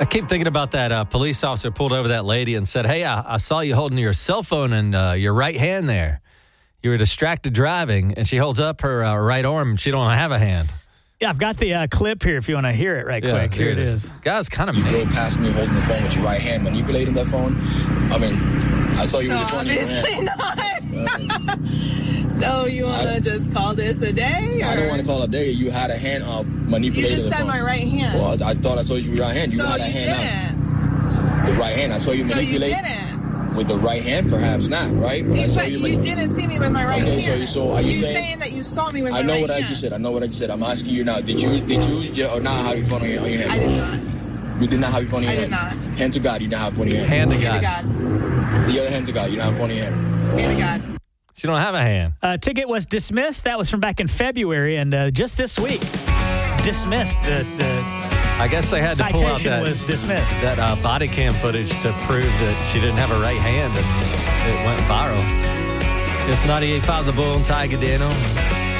I keep thinking about that police officer pulled over that lady and said, hey, I saw you holding your cell phone in your right hand there. You were distracted driving, and she holds up her right arm, and she don't have a hand. Yeah, I've got the clip here if you want to hear it quick. Here it is. Guy's kind of You mean. drove past me holding the phone with your right hand, manipulating that phone. I mean, I saw you with your phone in your hand. Not. So you want to just call this a day? Or? I don't want to call it a day. You had a hand up manipulating You just the phone. said my right hand. Well, I thought I saw you with your right hand. You so had a you hand didn't. up. The right hand. I saw you manipulate. So you didn't. With the right hand, perhaps not, right? But I saw you didn't see me with my right hand. Okay, so are you saying that you saw me with my right hand? I know what I just said. I'm asking you now. Did you or not have your phone on your hand? I did not. You did not have your phone in your hand? I did not. Hand to God, you didn't have phone in your Hand hand. to God. God. The other hand to God, you don't have phone in your hand. Hand to God. She don't have a hand. Ticket was dismissed. That was from back in February, and just this week, dismissed. The I guess they had to pull out citation was dismissed. that body cam footage to prove that she didn't have a right hand, and it went viral. It's 98.5 The Bull and Tiger Daniel.